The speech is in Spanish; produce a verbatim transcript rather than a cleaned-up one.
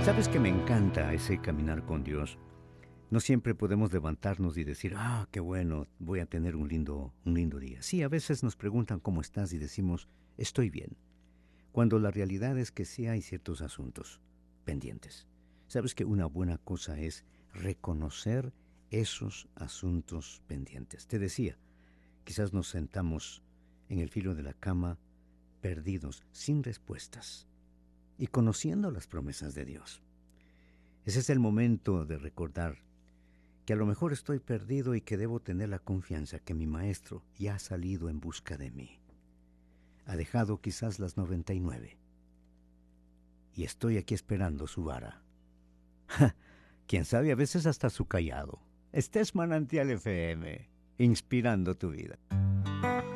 Sabes que me encanta ese caminar con Dios. No siempre podemos levantarnos y decir, ah, qué bueno, voy a tener un lindo, un lindo día. Sí, a veces nos preguntan cómo estás y decimos, estoy bien, cuando la realidad es que sí hay ciertos asuntos pendientes. Sabes que una buena cosa es reconocer esos asuntos pendientes. Te decía, quizás nos sentamos en el filo de la cama, perdidos, sin respuestas, y conociendo las promesas de Dios. Ese es el momento de recordar que a lo mejor estoy perdido y que debo tener la confianza que mi maestro ya ha salido en busca de mí. Ha dejado quizás las noventa y nueve y estoy aquí esperando su vara. Quién sabe, a veces hasta su callado. Este es Manantial F M, inspirando tu vida.